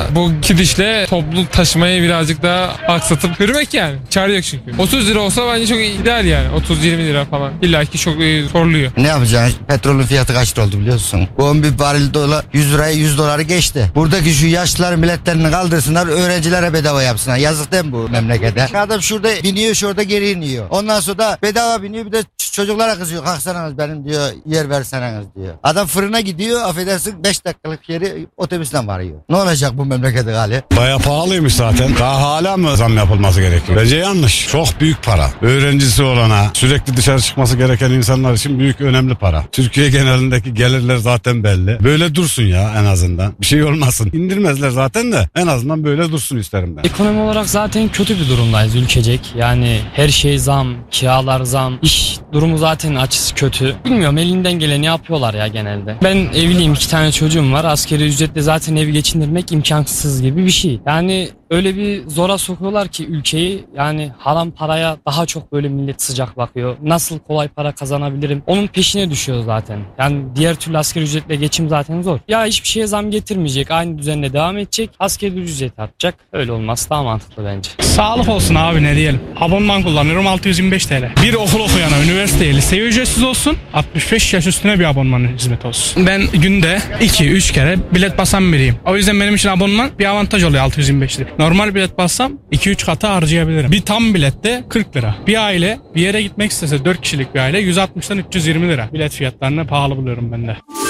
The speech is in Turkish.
bu gidişle toplu taşımayı birazcık daha aksatıp yürümek yani. Çare yok çünkü. 30 lira olsa bence çok ideal yani. 30-20 lira falan. İlla ki çok soruluyor. Ne yapacaksın? Petrolün fiyatı kaç oldu biliyorsun? Bu 11 varil dolar 100 lirayı 100 doları geçti. Buradaki şu yaşlılar milletlerini kaldırsınlar, öğrencilere bedava yapsınlar. Yazık değil mi bu memlekete? Adam şurada biniyor, şurada geri iniyor. Ondan sonra da bedava biniyor, bir de çocuklara kızıyor. Kalksanız benim diyor, yer verseniz diyor. Adam fırına gidiyor, affedersin 5 dakikalık yeri otobüsle varıyor. Ne olacak bu memlekete hali? Baya pahalıymış zaten. Daha hala mı zam yapılması gerekiyor? Bence yanlış. Çok büyük para. Öğrencisi olana, sürekli dışarı çıkması gereken insanlar için büyük, önemli para. Türkiye genelindeki gelirler zaten belli. Böyle dursun ya en azından. Bir şey olmasın. İndirmezler zaten de en azından böyle dursun isterim ben. Ekonomi olarak zaten kötü bir durumdayız ülkecek. Yani her şey zam, kiralar zam, iş durumu zaten açısı kötü. Bilmiyorum, elinden geleni yapıyorlar ya genelde. Ben evliyim, 2 tane çocuğum var. Asgari ücretle zaten evi geçindirmek imkansız gibi bir şey. Yani öyle bir zora sokuyorlar ki ülkeyi, yani haram paraya daha çok böyle millet sıcak bakıyor. Nasıl kolay para kazanabilirim? Onun peşine düşüyor zaten. Yani diğer türlü asgari ücretle geçim zaten zor. Ya hiçbir şeye zam getirmeyecek. Aynı düzenle devam edecek. Asgari ücret artacak. Öyle olması daha mantıklı bence. Sağlık olsun abi, ne diyelim. Abonman kullanıyorum 625 TL. Bir okul okuyana, üniversiteye, liseye ücretsiz olsun. 65 yaş üstüne bir abonman hizmeti olsun. Ben günde 2-3 kere bilet basan biriyim. O yüzden benim için abonman bir avantaj oluyor 625 lira. Normal bilet bassam 2-3 katı harcayabilirim. Bir tam bilette 40 lira. Bir aile bir yere gitmek istese 4 kişilik bir aile 160'dan 320 lira. Bilet fiyatlarını pahalı buluyorum ben de.